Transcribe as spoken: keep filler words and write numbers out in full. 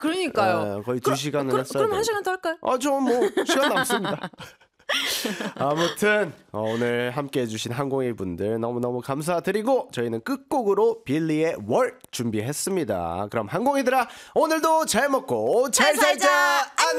그러니까요. 네, 거의 두 그럼, 시간을 그럼, 했어요. 그럼 한 시간 더 할까요? 아, 저 뭐 시간 남습니다. 아무튼 어, 오늘 함께해 주신 항공일 분들 너무너무 감사드리고 저희는 끝곡으로 빌리의 월 준비했습니다. 그럼 항공이들아 오늘도 잘 먹고 잘, 잘 살자. 안녕.